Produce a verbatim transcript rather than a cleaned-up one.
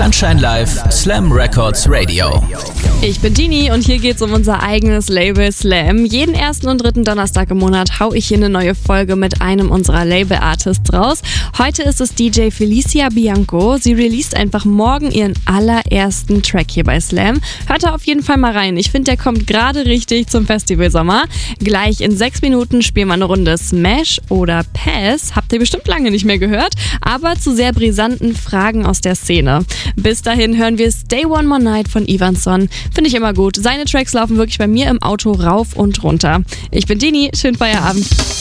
Sunshine Live Slam Records Radio. Ich bin Dini und hier geht's um unser eigenes Label Slam. Jeden ersten und dritten Donnerstag im Monat hau ich hier eine neue Folge mit einem unserer Label-Artists raus. Heute ist es D J Felicia Bianco. Sie released einfach morgen ihren allerersten Track hier bei Slam. Hört da auf jeden Fall mal rein. Ich finde, der kommt gerade richtig zum Festivalsommer. Gleich in sechs Minuten spielen wir eine Runde Smash oder Pass. Habt ihr bestimmt lange nicht mehr gehört, aber zu sehr brisanten Fragen aus der Szene. Bis dahin hören wir Stay One More Night von Ivanson. Finde ich immer gut. Seine Tracks laufen wirklich bei mir im Auto rauf und runter. Ich bin Dini, schönen Feierabend.